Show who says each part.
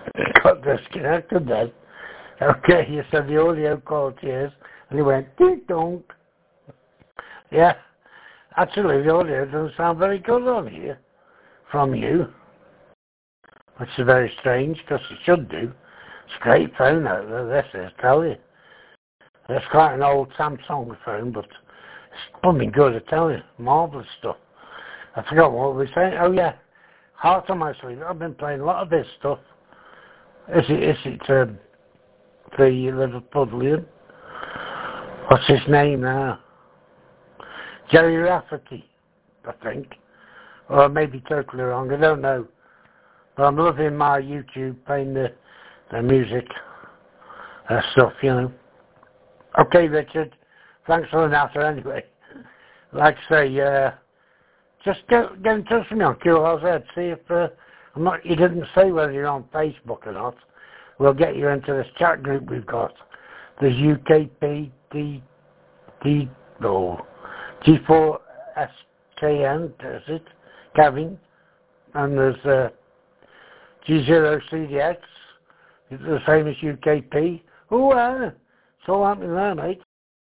Speaker 1: Got disconnected then. Okay, you said the audio quality is, and he went, ding dong. Yeah, actually the audio doesn't sound very good on here, from you. Which is very strange, because it should do. It's a great phone out there, this is, tell you. It's quite an old Samsung phone, but it's blooming good, I tell you. Marvellous stuff. I forgot what we were saying. Oh yeah, Heart on My Sleeve. I've been playing a lot of this stuff. Is it the Liverpudlian? What's his name now? Jerry Rafferty, I think. Or I may be totally wrong, I don't know. But I'm loving my YouTube playing the music stuff, you know. Okay, Richard. Thanks for the natter anyway. Like I say, just get in touch with me on QRZ. See if you didn't say whether you're on Facebook or not. We'll get you into this chat group we've got. There's G4SKN, is it? Kevin. And there's G0CDX. It's the same as UKP. Oh, it's all happening there, mate.